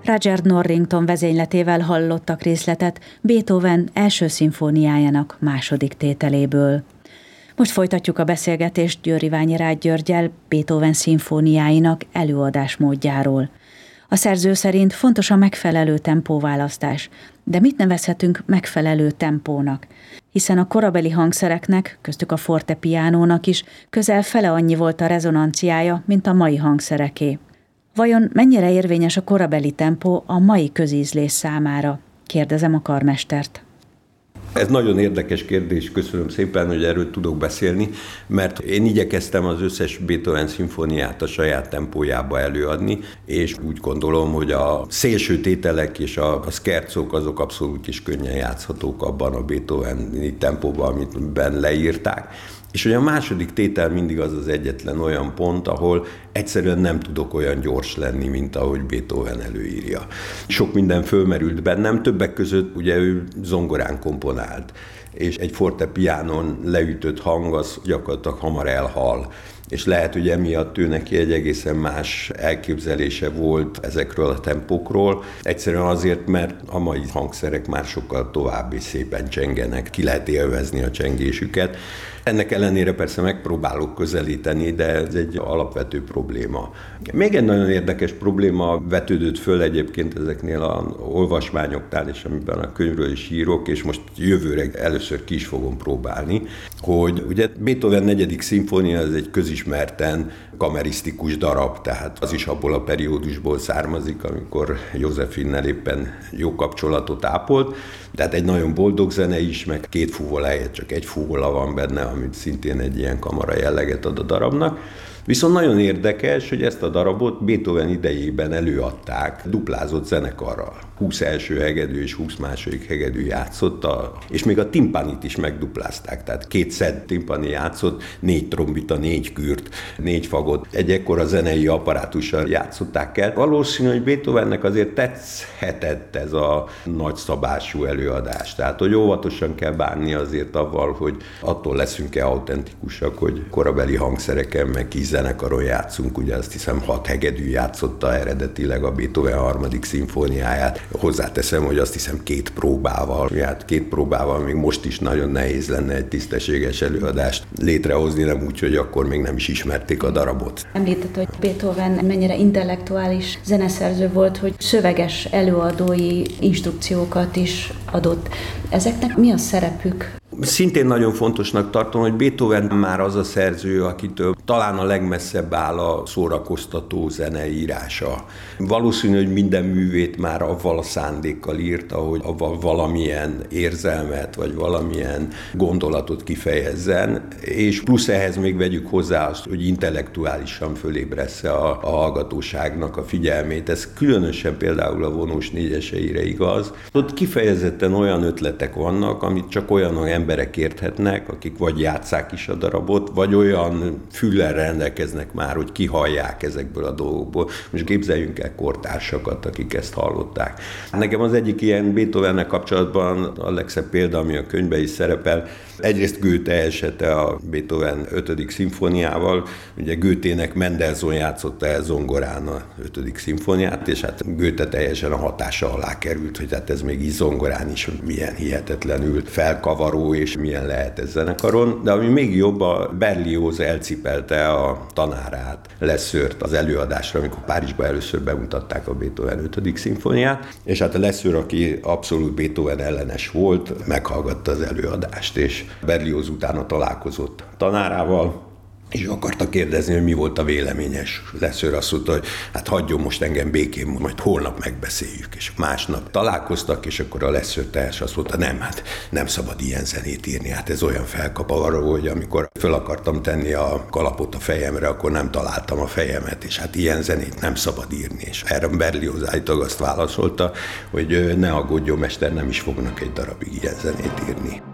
Roger Norrington vezényletével hallottak részletet Beethoven első szimfóniájának második tételéből. Most folytatjuk a beszélgetést Győr-Iványi Rácz Györggyel Beethoven szimfóniáinak előadásmódjáról. A szerző szerint fontos a megfelelő tempóválasztás, de mit nevezhetünk megfelelő tempónak? Hiszen a korabeli hangszereknek, köztük a fortepiánónak is közel fele annyi volt a rezonanciája, mint a mai hangszereké. Vajon mennyire érvényes a korabeli tempó a mai közízlés számára? Kérdezem a karmestert. Ez nagyon érdekes kérdés, köszönöm szépen, hogy erről tudok beszélni, mert én igyekeztem az összes Beethoven szimfóniát a saját tempójába előadni, és úgy gondolom, hogy a szélső tételek és a szkercók azok abszolút is könnyen játszhatók abban a Beethoveni tempóban, amiben leírták. És hogy a második tétel mindig az egyetlen olyan pont, ahol egyszerűen nem tudok olyan gyors lenni, mint ahogy Beethoven előírja. Sok minden fölmerült bennem, többek között ugye ő zongorán komponált, és egy fortepiánon leütött hang az gyakorlatilag hamar elhal. És lehet, hogy emiatt ő neki egy egészen más elképzelése volt ezekről a tempókról. Egyszerűen azért, mert a mai hangszerek már sokkal tovább és szépen csengenek, ki lehet élvezni a csengésüket. Ennek ellenére persze megpróbálok közelíteni, de ez egy alapvető probléma. Még egy nagyon érdekes probléma vetődött föl egyébként ezeknél az olvasmányoknál, és amiben a könyvről is írok, és most jövőre először ki is fogom próbálni, hogy ugye Beethoven 4. szimfónia az egy közismerten kamerisztikus darab, tehát az is abból a periódusból származik, amikor Józsefinnel éppen jó kapcsolatot ápolt, tehát egy nagyon boldog zene is, meg 2 fuvola helyett csak 1 fuvola van benne, amit szintén egy ilyen kamara jelleget ad a darabnak. Viszont nagyon érdekes, hogy ezt a darabot Beethoven idejében előadták duplázott zenekarral. 20 első hegedű és 20 második hegedű játszotta, és még a timpanit is megduplázták, tehát 2 szed timpani játszott, 4 trombita, 4 kürt, 4 fagot, egy ekkora zenei apparátussal játszották el. Valószínű, hogy Beethovennek azért tetszhetett ez a nagyszabású előadás, tehát hogy óvatosan kell bánni azért avval, hogy attól leszünk-e autentikusak, hogy korabeli hangszereken meg zenekaron játszunk, ugye azt hiszem 6 hegedű játszotta eredetileg a Beethoven 3. szimfóniáját. Hozzáteszem, hogy azt hiszem 2 próbával. Hát 2 próbával még most is nagyon nehéz lenne egy tisztességes előadást létrehozni, nem úgy, hogy akkor még nem is ismerték a darabot. Említett, hogy Beethoven mennyire intellektuális zeneszerző volt, hogy szöveges előadói instrukciókat is adott. Ezeknek mi a szerepük? Szintén nagyon fontosnak tartom, hogy Beethoven már az a szerző, akitől talán a legmesszebb áll a szórakoztató zeneírása. Valószínű, hogy minden művét már avval a szándékkal írta, hogy avval valamilyen érzelmet, vagy valamilyen gondolatot kifejezzen, és plusz ehhez még vegyük hozzá azt, hogy intellektuálisan fölébressze a hallgatóságnak a figyelmét. Ez különösen például a vonós négyeseire igaz. Ott kifejezetten olyan ötletek vannak, amit csak olyan emberek érthetnek, akik vagy játsszák is a darabot, vagy olyan füllel rendelkeznek már, hogy kihallják ezekből a dolgokból. Most képzeljünk el kortársakat, akik ezt hallották. Nekem az egyik ilyen Beethovennel kapcsolatban a legszebb példa, ami a könyvben is szerepel, egyrészt Goethe esete a Beethoven 5. szimfóniával. Ugye Goethének Mendelssohn játszotta el zongorán a 5. szimfóniát, és hát Goethe teljesen a hatása alá került, hogy hát ez még így zongorán is milyen hihetetlenül felkavaró, és milyen lehet ez zenekaron. De ami még jobb, a Berlioz elcipelte a tanárát, Lessőrt az előadásra, amikor Párizsban először bemutatták a Beethoven 5. szimfóniát, és hát a Lessőr, aki abszolút Beethoven ellenes volt, meghallgatta az előadást, és Berlioz utána találkozott tanárával, és akarta kérdezni, hogy mi volt a véleményes. Lessőr azt mondta, hogy hát hagyjon most engem békén, majd holnap megbeszéljük. És másnap találkoztak, és akkor a Lessőr teljesen azt mondta, hát nem szabad ilyen zenét írni. Hát ez olyan felkaparó, hogy amikor föl akartam tenni a kalapot a fejemre, akkor nem találtam a fejemet, és hát ilyen zenét nem szabad írni. És erre Berlioz állítólag azt válaszolta, hogy ne aggódjon, mester, nem is fognak egy darabig ilyen zenét írni.